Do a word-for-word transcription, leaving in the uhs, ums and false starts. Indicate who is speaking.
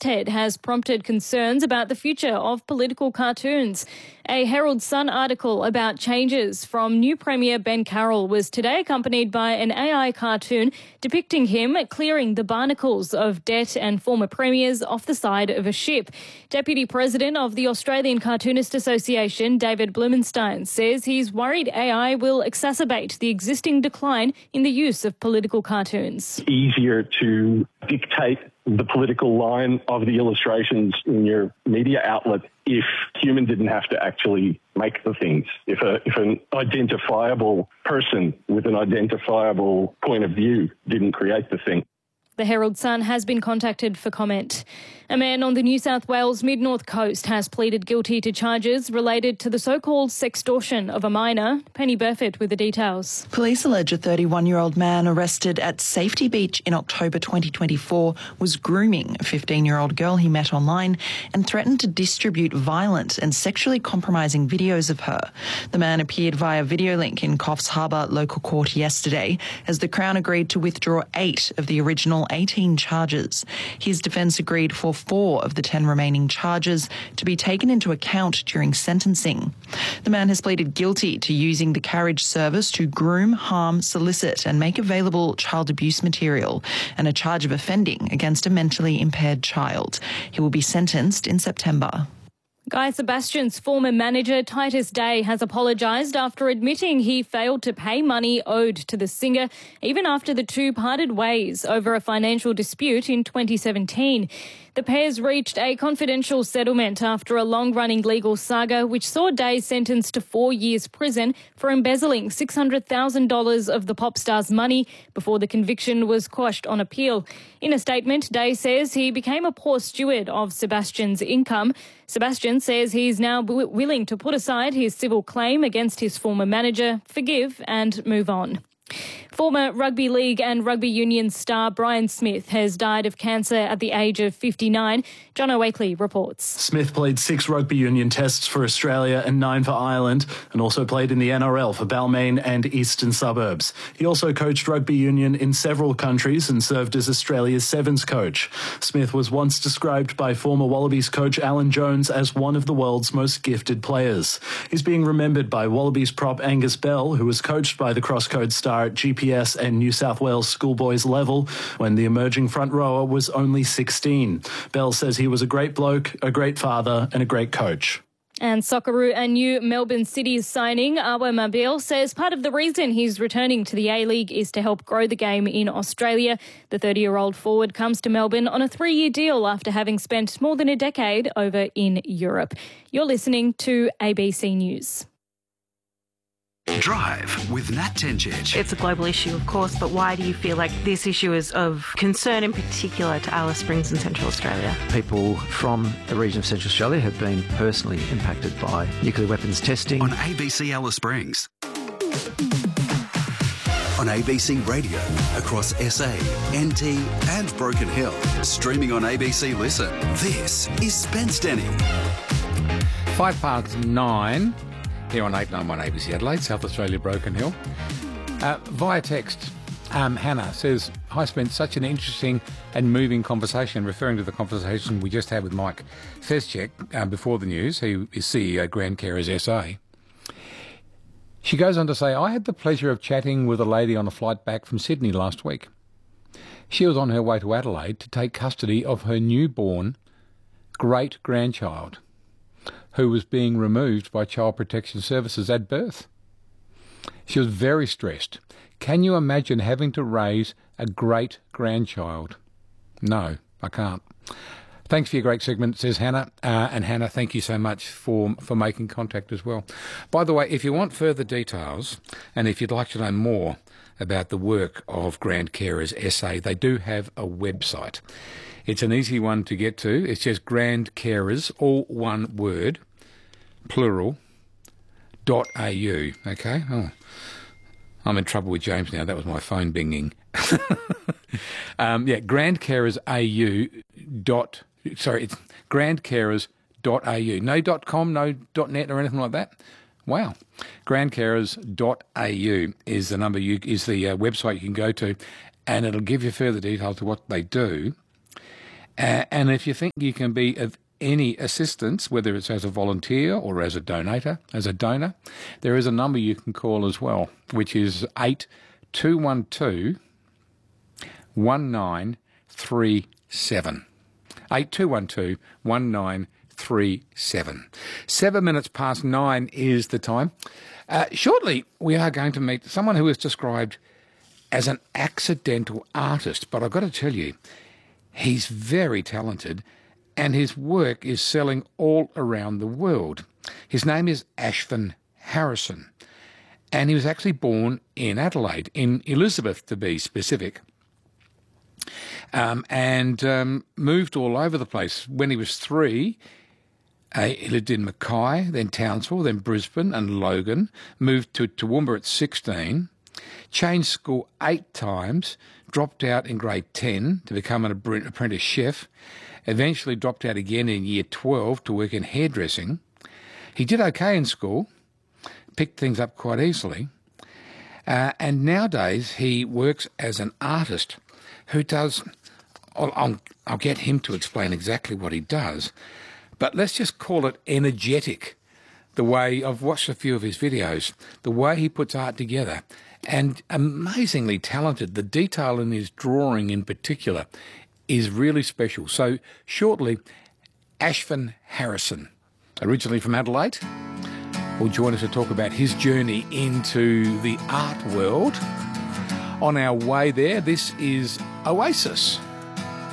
Speaker 1: masthead has prompted concerns about the future of political cartoons. A Herald Sun article about changes from new Premier Ben Carroll was today accompanied by an A I cartoon depicting him clearing the barnacles of debt and former premiers off the side of a ship. Deputy President of the Australian Cartoonist Association, David Blumenstein, says he's worried A I will exacerbate the existing decline in the use of political cartoons.
Speaker 2: Easier to dictate the political line of the illustrations in your media outlet if human didn't have to actually make the things. If a if an identifiable person with an identifiable point of view didn't create the thing.
Speaker 1: The Herald Sun has been contacted for comment. A man on the New South Wales Mid-North Coast has pleaded guilty to charges related to the so-called sextortion of a minor. Penny Burford with the details.
Speaker 3: Police allege a thirty-one-year-old man arrested at Safety Beach in October twenty twenty-four was grooming a fifteen-year-old girl he met online and threatened to distribute violent and sexually compromising videos of her. The man appeared via video link in Coffs Harbour local court yesterday as the Crown agreed to withdraw eight of the original eighteen charges. His defence agreed for four of the ten remaining charges to be taken into account during sentencing. The man has pleaded guilty to using the carriage service to groom, harm, solicit and make available child abuse material and a charge of offending against a mentally impaired child. He will be sentenced in September.
Speaker 1: Guy Sebastian's former manager, Titus Day, has apologised after admitting he failed to pay money owed to the singer, even after the two parted ways over a financial dispute in twenty seventeen. The pairs reached a confidential settlement after a long-running legal saga which saw Day sentenced to four years prison for embezzling six hundred thousand dollars of the pop star's money before the conviction was quashed on appeal. In a statement, Day says he became a poor steward of Sebastian's income. Sebastian says he's now w- willing to put aside his civil claim against his former manager, forgive and move on. Former rugby league and rugby union star Brian Smith has died of cancer at the age of fifty-nine. Jono Wakely reports.
Speaker 4: Smith played six rugby union tests for Australia and nine for Ireland and also played in the N R L for Balmain and Eastern Suburbs. He also coached rugby union in several countries and served as Australia's Sevens coach. Smith was once described by former Wallabies coach Alan Jones as one of the world's most gifted players. He's being remembered by Wallabies prop Angus Bell, who was coached by the crosscode star at G P S and New South Wales schoolboys level when the emerging front rower was only sixteen. Bell says he was a great bloke, a great father and a great coach.
Speaker 1: And Socceroo and new Melbourne City's signing, Awer Mabil, says part of the reason he's returning to the A-League is to help grow the game in Australia. The thirty-year-old forward comes to Melbourne on a three-year deal after having spent more than a decade over in Europe. You're listening to A B C News.
Speaker 5: Drive with Nat Tenchich.
Speaker 6: It's a global issue, of course, but why do you feel like this issue is of concern in particular to Alice Springs and Central Australia?
Speaker 7: People from the region of Central Australia have been personally impacted by nuclear weapons testing.
Speaker 5: On A B C Alice Springs. On A B C Radio, across S A, N T and Broken Hill. Streaming on A B C Listen. This is Spence Denny.
Speaker 8: Five past nine. Here on eight nine one A B C Adelaide, South Australia, Broken Hill. Uh, via text, um, Hannah says, "Hi Spence, such an interesting and moving conversation," referring to the conversation we just had with Mike Feschek uh, before the news, who is C E O Grand Carers S A. She goes on to say, "I had the pleasure of chatting with a lady on a flight back from Sydney last week. She was on her way to Adelaide to take custody of her newborn great-grandchild, who was being removed by Child Protection Services at birth. She was very stressed. Can you imagine having to raise a great-grandchild? No, I can't." Thanks for your great segment, says Hannah. Uh, and Hannah, thank you so much for, for making contact as well. By the way, if you want further details and if you'd like to know more about the work of Grand Carers S A, they do have a website. It's an easy one to get to. It's just Grand Carers, all one word, plural, dot A U, okay? Oh, I'm in trouble with James now. That was my phone binging. um, yeah, Grand Carers A U dot, sorry, it's Grand Carers dot A U. No dot com, no dot net or anything like that. Wow. Grand Carers dot A U is the number you, is the uh, website you can go to, and it'll give you further details to what they do. Uh, and if you think you can be of any assistance, whether it's as a volunteer or as a donator, as a donor, there is a number you can call as well, which is eight two one two, one nine three seven. eight two one two, one nine three seven. Seven minutes past nine is the time. Uh, shortly, we are going to meet someone who is described as an accidental artist, but I've got to tell you, he's very talented and his work is selling all around the world. His name is Ashvin Harrison, and he was actually born in Adelaide, in Elizabeth to be specific, um, and um, moved all over the place. When he was three, uh, he lived in Mackay, then Townsville, then Brisbane and Logan, moved to Toowoomba at sixteen, changed school eight times, dropped out in grade ten to become an apprentice chef, eventually dropped out again in year twelve to work in hairdressing. He did okay in school, picked things up quite easily, uh, and nowadays he works as an artist who does, I'll, I'll, I'll get him to explain exactly what he does, but let's just call it energetic, the way, I've watched a few of his videos, the way he puts art together, and amazingly talented. The detail in his drawing in particular is really special. So shortly, Ashvin Harrison, originally from Adelaide, will join us to talk about his journey into the art world. On our way there, this is Oasis.